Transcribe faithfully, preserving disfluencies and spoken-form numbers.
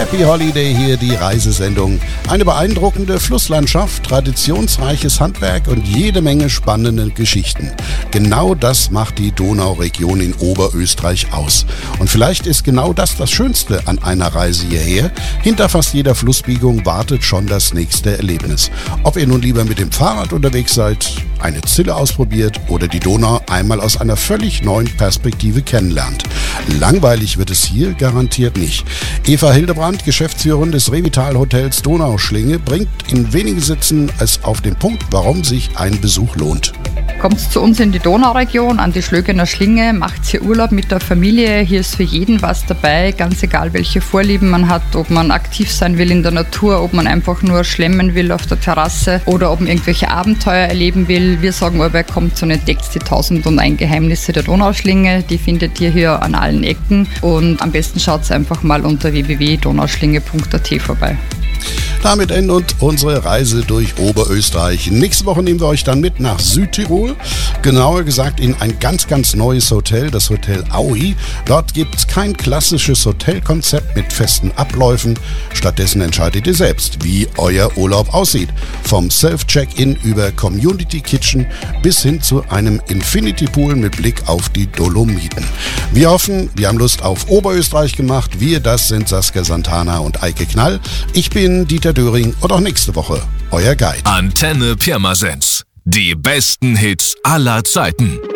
Happy Holiday hier, die Reisesendung. Eine beeindruckende Flusslandschaft, traditionsreiches Handwerk und jede Menge spannende Geschichten. Genau das macht die Donauregion in Oberösterreich aus. Und vielleicht ist genau das das Schönste an einer Reise hierher. Hinter fast jeder Flussbiegung wartet schon das nächste Erlebnis. Ob ihr nun lieber mit dem Fahrrad unterwegs seid, eine Zille ausprobiert oder die Donau einmal aus einer völlig neuen Perspektive kennenlernt. Langweilig wird es hier garantiert nicht. Eva Hildebrand, Geschäftsführerin des Revital Hotels Donauschlinge, bringt in wenigen Sätzen es auf den Punkt, warum sich ein Besuch lohnt. Kommt zu uns in die Donauregion, an die Schlögener Schlinge, macht hier Urlaub mit der Familie. Hier ist für jeden was dabei, ganz egal welche Vorlieben man hat, ob man aktiv sein will in der Natur, ob man einfach nur schlemmen will auf der Terrasse oder ob man irgendwelche Abenteuer erleben will. Wir sagen aber, kommt und entdeckt die tausend und ein Geheimnisse der Donauschlinge. Die findet ihr hier an allen Ecken und am besten schaut einfach mal unter w w w punkt donauschlinge punkt a t vorbei. Damit endet unsere Reise durch Oberösterreich. Nächste Woche nehmen wir euch dann mit nach Südtirol. Genauer gesagt in ein ganz, ganz neues Hotel, das Hotel Aui. Dort gibt es kein klassisches Hotelkonzept mit festen Abläufen. Stattdessen entscheidet ihr selbst, wie euer Urlaub aussieht. Vom Self-Check-In über Community Kitchen bis hin zu einem Infinity Pool mit Blick auf die Dolomiten. Wir hoffen, wir haben Lust auf Oberösterreich gemacht. Wir, das sind Saskia Santana und Eike Knall. Ich bin Dieter Döring und auch nächste Woche euer Guide. Antenne Pirmasens. Die besten Hits aller Zeiten.